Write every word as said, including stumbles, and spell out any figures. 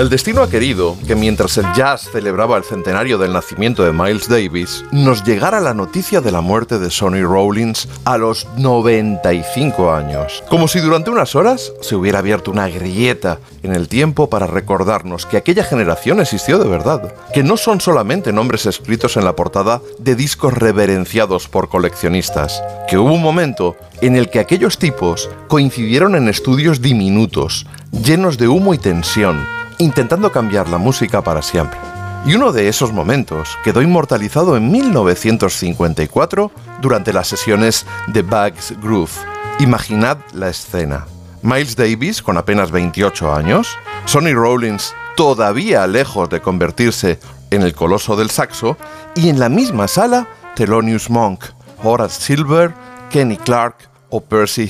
El destino ha querido que mientras el jazz celebraba el centenario del nacimiento de Miles Davis, nos llegara la noticia de la muerte de Sonny Rollins a los noventa y cinco años. Como si durante unas horas se hubiera abierto una grieta en el tiempo para recordarnos que aquella generación existió de verdad, que no son solamente nombres escritos en la portada de discos reverenciados por coleccionistas, que hubo un momento en el que aquellos tipos coincidieron en estudios diminutos, llenos de humo y tensión, intentando cambiar la música para siempre. Y uno de esos momentos quedó inmortalizado en mil novecientos cincuenta y cuatro durante las sesiones de Bugs Groove. Imaginad la escena. Miles Davis con apenas veintiocho años, Sonny Rollins todavía lejos de convertirse en el coloso del saxo, y en la misma sala Thelonious Monk, Horace Silver, Kenny Clarke o Percy